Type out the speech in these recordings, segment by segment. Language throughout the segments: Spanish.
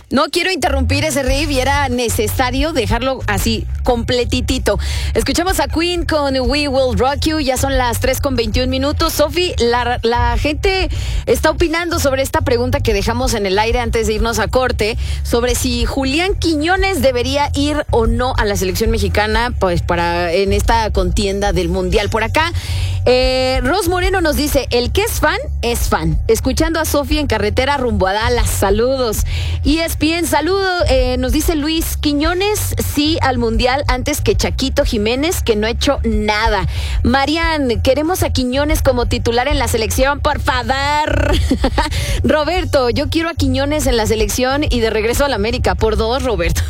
No quiero interrumpir ese riff y era necesario dejarlo así, completitito. Escuchamos a Queen con We Will Rock You, ya son las 3:21. Sofi, la gente está opinando sobre esta pregunta que dejamos en el aire antes de irnos a corte, sobre si Julián Quiñones debería ir o no a la selección mexicana, pues para en esta contienda del Mundial. Por acá, Ros Moreno nos dice, el que es fan. Escuchando a Sofi en carretera rumbo a Dallas, saludos. Y es bien, saludo, nos dice Luis Quiñones, sí al Mundial antes que Chaquito Jiménez, que no ha hecho nada. Marian, queremos a Quiñones como titular en la selección, por favor. Roberto, yo quiero a Quiñones en la selección y de regreso a la América, por 2, Roberto.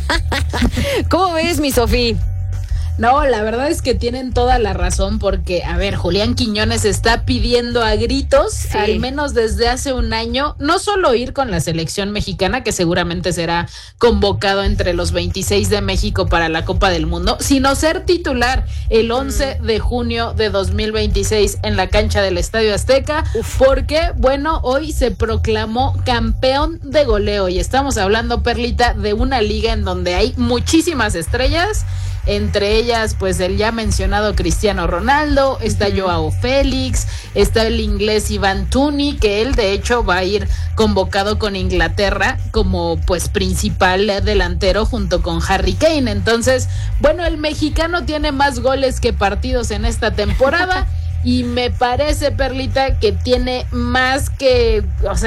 ¿Cómo ves, mi Sofi? No, la verdad es que tienen toda la razón porque, a ver, Julián Quiñones está pidiendo a gritos, sí, al menos desde hace un año, no solo ir con la selección mexicana, que seguramente será convocado entre los 26 de México para la Copa del Mundo, sino ser titular el 11 de junio de 2026 en la cancha del Estadio Azteca, porque, bueno, hoy se proclamó campeón de goleo y estamos hablando, Perlita, de una liga en donde hay muchísimas estrellas, entre ellas, pues, el ya mencionado Cristiano Ronaldo, está Joao Félix, está el inglés Ivan Toney, que él, de hecho, va a ir convocado con Inglaterra como, pues, principal delantero junto con Harry Kane. Entonces, bueno, el mexicano tiene más goles que partidos en esta temporada. Y me parece, Perlita, que tiene más que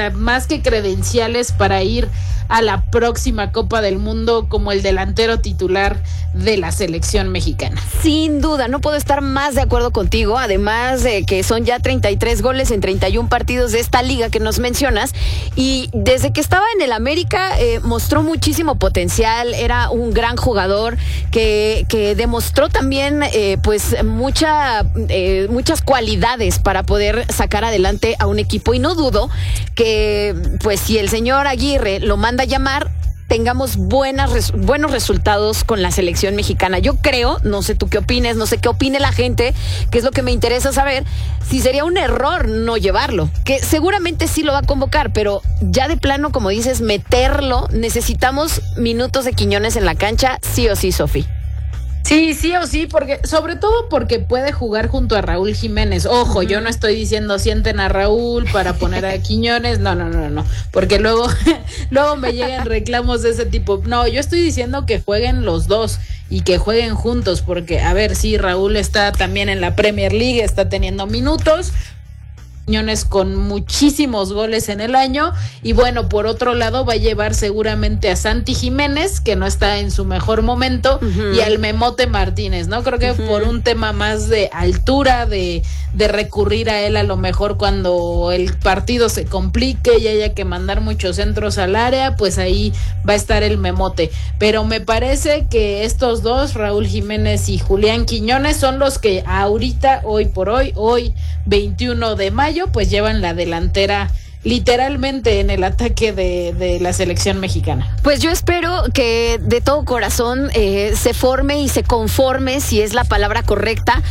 credenciales para ir a la próxima Copa del Mundo como el delantero titular de la selección mexicana. Sin duda, no puedo estar más de acuerdo contigo, además de que son ya 33 goles en 31 partidos de esta liga que nos mencionas, y desde que estaba en el América mostró muchísimo potencial, era un gran jugador que demostró también pues muchas cualidades para poder sacar adelante a un equipo, y no dudo que pues si el señor Aguirre lo manda a llamar, tengamos buenos resultados con la selección mexicana. Yo creo, no sé tú qué opines, no sé qué opine la gente, que es lo que me interesa saber, si sería un error no llevarlo, que seguramente sí lo va a convocar, pero ya de plano, como dices, meterlo, necesitamos minutos de Quiñones en la cancha, sí o sí, Sofi. Sí, sí o sí, porque sobre todo porque puede jugar junto a Raúl Jiménez. Ojo, yo no estoy diciendo sienten a Raúl para poner a Quiñones, no, porque luego me llegan reclamos de ese tipo. No, yo estoy diciendo que jueguen los dos y que jueguen juntos, porque a ver, sí, Raúl está también en la Premier League, está teniendo minutos, Quiñones con muchísimos goles en el año, y bueno, por otro lado va a llevar seguramente a Santi Jiménez, que no está en su mejor momento, y al Memote Martínez, ¿no? Creo que por un tema más de altura, de recurrir a él a lo mejor cuando el partido se complique y haya que mandar muchos centros al área, pues ahí va a estar el Memote. Pero me parece que estos dos, Raúl Jiménez y Julián Quiñones, son los que ahorita, hoy por hoy 21 de mayo, pues llevan la delantera literalmente en el ataque de la selección mexicana. Pues yo espero que de todo corazón se forme y se conforme, si es la palabra correcta,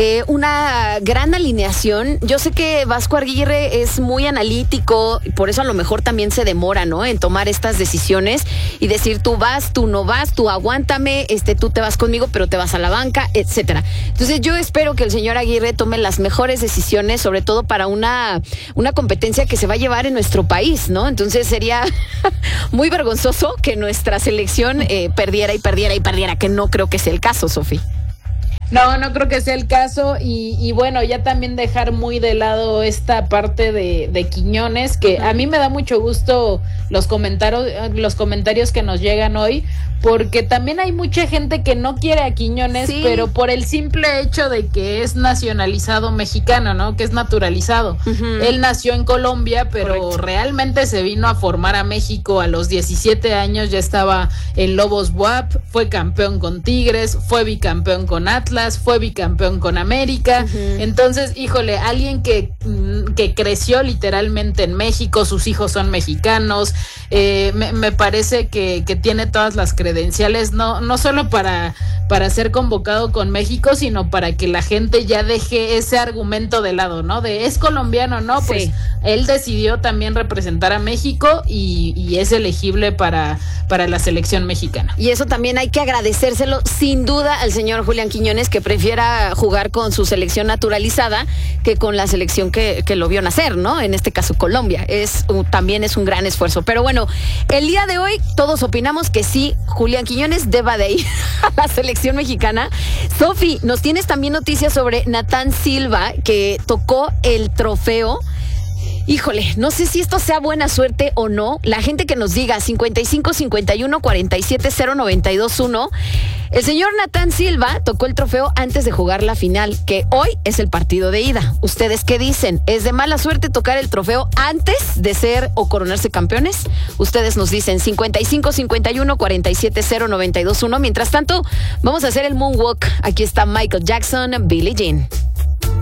una gran alineación. Yo sé que Vasco Aguirre es muy analítico y por eso a lo mejor también se demora, ¿no?, en tomar estas decisiones y decir tú vas, tú no vas, tú aguántame, tú te vas conmigo pero te vas a la banca, etcétera. Entonces yo espero que el señor Aguirre tome las mejores decisiones, sobre todo para una competencia que se va a llevar en nuestro país, ¿no? Entonces sería muy vergonzoso que nuestra selección perdiera, que no creo que sea el caso, Sofi. No creo que sea el caso, y bueno, ya también dejar muy de lado esta parte de Quiñones, que a mí me da mucho gusto los comentarios que nos llegan hoy, porque también hay mucha gente que no quiere a Quiñones, sí, pero por el simple hecho de que es nacionalizado mexicano, ¿no?, que es naturalizado. Él nació en Colombia, pero correcto, realmente se vino a formar a México a los 17 años, ya estaba en Lobos BUAP, fue campeón con Tigres, fue bicampeón con Atlas, fue bicampeón con América. Entonces, híjole, alguien que creció literalmente en México, sus hijos son mexicanos, me parece que tiene todas las credenciales credenciales, no solo para ser convocado con México, sino para que la gente ya deje ese argumento de lado, ¿no? De es colombiano, ¿no? Pues él decidió también representar a México y es elegible para la selección mexicana. Y eso también hay que agradecérselo sin duda al señor Julián Quiñones, que prefiera jugar con su selección naturalizada que con la selección que lo vio nacer, ¿no? En este caso Colombia. También es un gran esfuerzo. Pero bueno, el día de hoy todos opinamos que sí, Julián Quiñones deba de ir a la selección mexicana. Sofi, nos tienes también noticias sobre Natán Silva, que tocó el trofeo. Híjole, no sé si esto sea buena suerte o no. La gente que nos diga 55 51 47 092 1. El señor Natán Silva tocó el trofeo antes de jugar la final, que hoy es el partido de ida. ¿Ustedes qué dicen? ¿Es de mala suerte tocar el trofeo antes de ser o coronarse campeones? Ustedes nos dicen 55 51 47 092 1. Mientras tanto, vamos a hacer el moonwalk. Aquí está Michael Jackson, Billie Jean.